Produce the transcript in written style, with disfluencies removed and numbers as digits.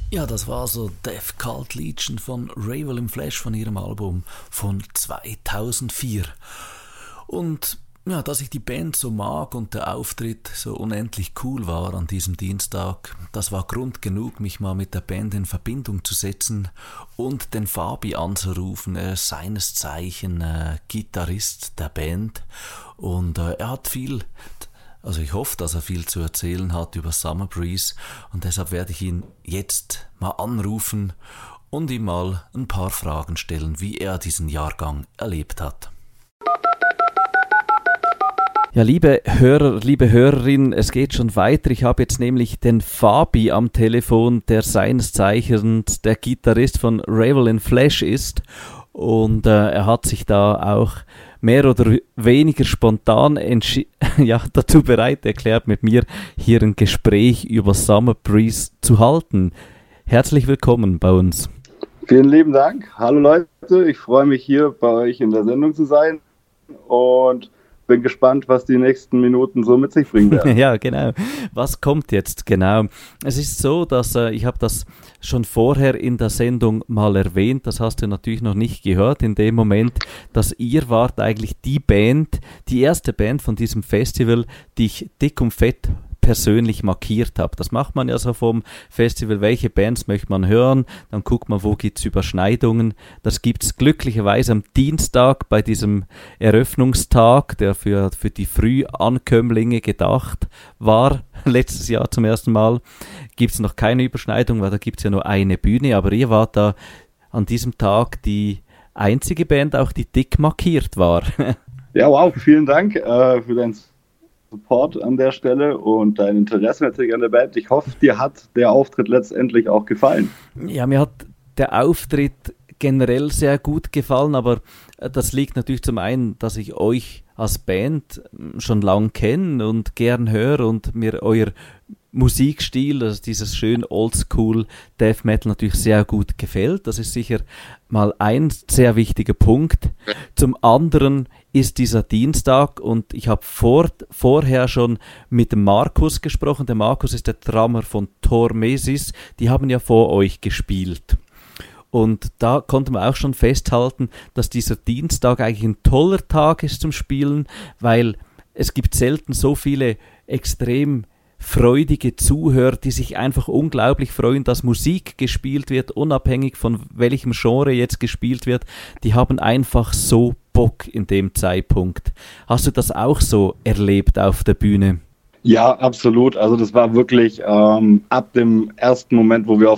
Ja, das war so Death Cult Legion von Ravel in Flesh von ihrem Album von 2004. Und ja, dass ich die Band so mag und der Auftritt so unendlich cool war an diesem Dienstag, das war Grund genug, mich mal mit der Band in Verbindung zu setzen und den Fabi anzurufen. Er ist seines Zeichen Gitarrist der Band und er hat viel... Also ich hoffe, dass er viel zu erzählen hat über Summer Breeze und deshalb werde ich ihn jetzt mal anrufen und ihm mal ein paar Fragen stellen, wie er diesen Jahrgang erlebt hat. Ja, liebe Hörer, liebe Hörerinnen, es geht schon weiter. Ich habe jetzt nämlich den Fabi am Telefon, der seines Zeichens der Gitarrist von Ravel in Flesh ist und er hat sich da auch mehr oder weniger spontan dazu bereit erklärt, mit mir hier ein Gespräch über Summer Breeze zu halten. Herzlich willkommen bei uns. Vielen lieben Dank. Hallo Leute, ich freue mich hier bei euch in der Sendung zu sein und bin gespannt, was die nächsten Minuten so mit sich bringen werden. Ja, genau. Was kommt jetzt genau? Es ist so, dass ich habe das schon vorher in der Sendung mal erwähnt, das hast du natürlich noch nicht gehört in dem Moment, dass ihr wart eigentlich die Band, die erste Band von diesem Festival, die ich dick und fett persönlich markiert habe. Das macht man ja so vom Festival, welche Bands möchte man hören, dann guckt man, wo gibt es Überschneidungen. Das gibt es glücklicherweise am Dienstag bei diesem Eröffnungstag, der für die Frühankömmlinge gedacht war, letztes Jahr zum ersten Mal, gibt es noch keine Überschneidung, weil da gibt es ja nur eine Bühne, aber ihr wart da an diesem Tag die einzige Band, auch die dick markiert war. Ja, wow, vielen Dank für dein Support an der Stelle und dein Interesse natürlich an der Band. Ich hoffe, dir hat der Auftritt letztendlich auch gefallen. Ja, mir hat der Auftritt generell sehr gut gefallen, aber das liegt natürlich zum einen, dass ich euch als Band schon lang kenne und gern höre und mir euer Musikstil, also dieses schön Oldschool Death Metal natürlich sehr gut gefällt. Das ist sicher mal ein sehr wichtiger Punkt. Zum anderen ist dieser Dienstag und ich habe vorher schon mit dem Markus gesprochen. Der Markus ist der Drummer von Tormesis. Die haben ja vor euch gespielt. Und da konnte man auch schon festhalten, dass dieser Dienstag eigentlich ein toller Tag ist zum Spielen, weil es gibt selten so viele extrem freudige Zuhörer, die sich einfach unglaublich freuen, dass Musik gespielt wird, unabhängig von welchem Genre jetzt gespielt wird. Die haben einfach so Bock in dem Zeitpunkt. Hast du das auch so erlebt auf der Bühne? Ja, absolut. Also das war wirklich ab dem ersten Moment, wo wir auf